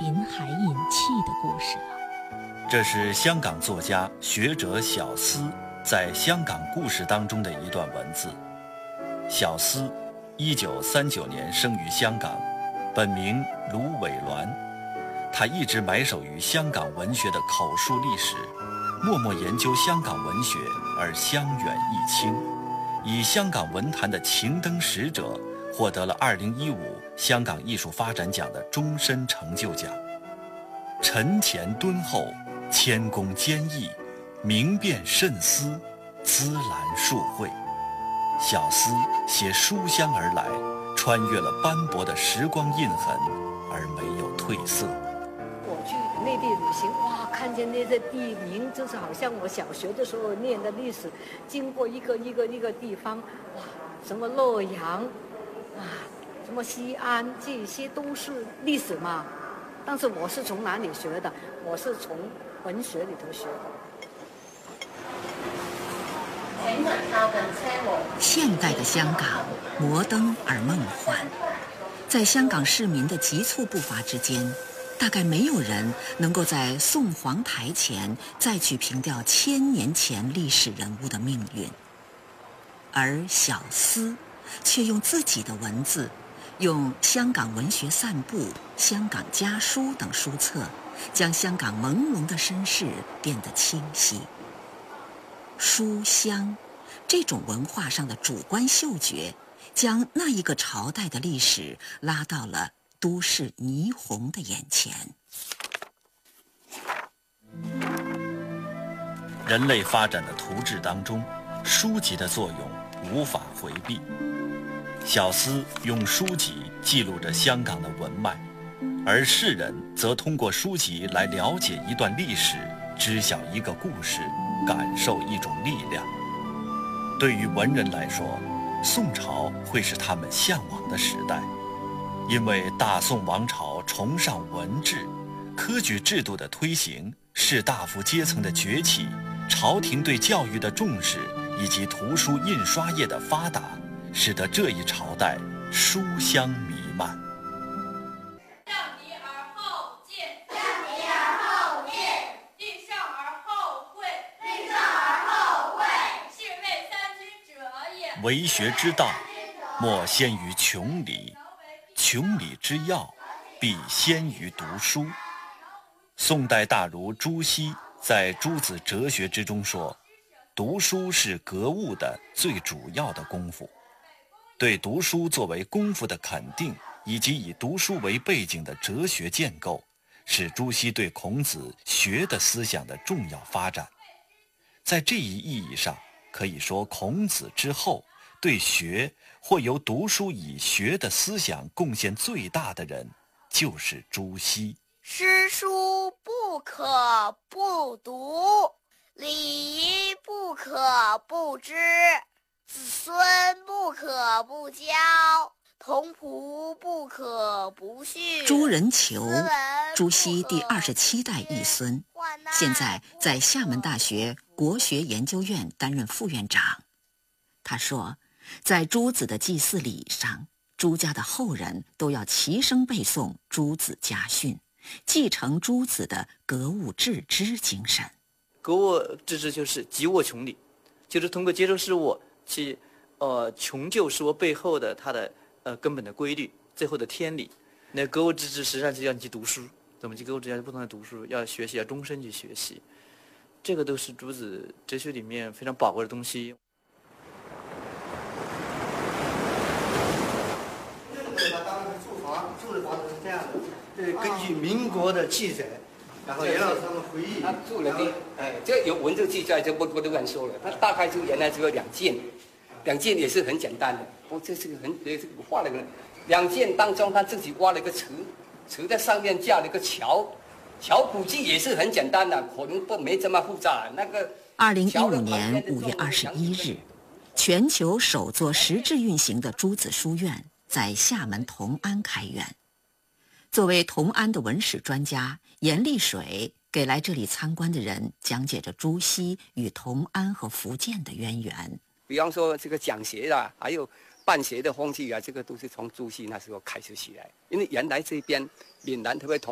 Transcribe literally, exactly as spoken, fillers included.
临海饮气的故事了。 这是香港作家学者小思在香港故事当中的一段文字。小思一九三九年生于香港，本名卢伟銮。他一直埋首于香港文学的口述历史，默默研究香港文学而香远益清，以香港文坛的情灯使者获得了二零一五香港艺术发展奖的终身成就奖。沉潜敦厚，谦恭坚毅，明辨慎思，滋兰树蕙。小思携书香而来，穿越了斑驳的时光印痕，而没有褪色。 我去内地旅行，哇，看见那些地名，就是好像我小学的时候念的历史，经过一个一个一个地方，哇，什么洛阳，啊，什么西安，这些都是历史嘛。但是我是从哪里学的？我是从文学里头学的。 现代的香港，摩登而梦幻，在香港市民的急促步伐之间，大概没有人能够在宋皇台前再去凭吊千年前历史人物的命运。而小思却用自己的文字，用《香港文学散步》《香港家书》等书册，将香港朦胧的身世变得清晰。书香这种文化上的主观嗅觉，将那一个朝代的历史拉到了都市霓虹的眼前。 人类发展的图志当中，书籍的作用无法回避。小思用书籍记录着香港的文脉，而世人则通过书籍来了解一段历史，知晓一个故事，感受一种力量。对于文人来说，宋朝会是他们向往的时代，因为大宋王朝崇尚文治，科举制度的推行，士大夫阶层的崛起，朝廷对教育的重视，以及图书印刷业的发达，使得这一朝代书香弥漫。 让你而后进，让你而后进，立上而后会，立上而后会，是谓三军者也。 为学之道，莫先于穷理，穷理之要，必先于读书。宋代大儒朱熹在《诸子哲学》之中说，读书是格物的最主要的功夫。对读书作为功夫的肯定，以及以读书为背景的哲学建构，是朱熹对孔子学的思想的重要发展。在这一意义上，可以说孔子之后，对学或由读书以学的思想贡献最大的人，就是朱熹。 诗书不可不读，礼仪不可不知，子孙不可不教，童仆不可不训。 朱人求，朱熹第二十七代裔孙，现在在厦门大学国学研究院担任副院长。他说，在朱子的祭祀礼仪上，朱家的后人都要齐声背诵朱子家训，继承朱子的格物致知精神。 格物致知就是急我穷理，就是通过接受事物去呃穷究事物背后的它的呃根本的规律，最后的天理。那格物致知实际上是要你去读书，怎么去格物致知？不断的读书，要学习，要终身去学习，这个都是朱子哲学里面非常宝贵的东西。 住房住的房子是这样的，这是根据民国的记载，然后袁老师他们回忆， 他住了地，哎，这有文字记载，就不不敢说了。他大概就原来只有两件，两件也是很简单的。不，这是个很这个画了个两件当中，他自己挖了一个池，池在上面架了一个桥，桥估计也是很简单的，可能不没这么复杂。那个二零一五年五月二十一日，全球首座实质运行的朱子书院在厦门同安开园。作为同安的文史专家，严立水给来这里参观的人讲解着朱熹与同安和福建的渊源。 比方说这个讲学啊，还有办学的风气啊，这个都是从朱熹那时候开始起来。因为原来这边闽南特别同